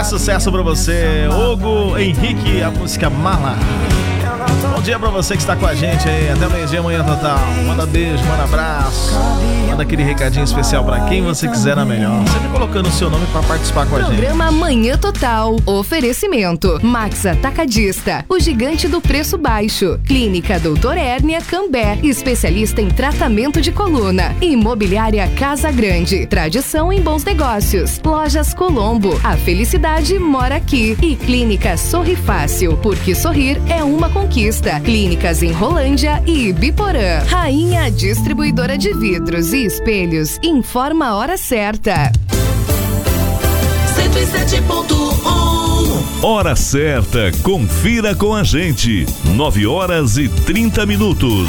É sucesso pra você, Hugo Henrique, a música Mala. Bom dia pra você que está com a gente aí. Até meio-dia amanhã total. Manda beijo, manda abraço. Manda aquele recadinho especial pra quem você quiser na melhor. Sempre colocando o seu nome pra participar com a gente. Programa Manhã Total. Oferecimento. Max Atacadista. O gigante do preço baixo. Clínica Doutor Hérnia Cambé. Especialista em tratamento de coluna. Imobiliária Casa Grande. Tradição em bons negócios. Lojas Colombo. A felicidade mora aqui. E Clínica Sorri Fácil. Porque sorrir é uma conquista. Clínicas em Rolândia e Ibiporã. Rainha Distribuidora de Vidros e Espelhos informa a hora certa. 107.1. Hora certa, confira com a gente. 9 horas e 30 minutos.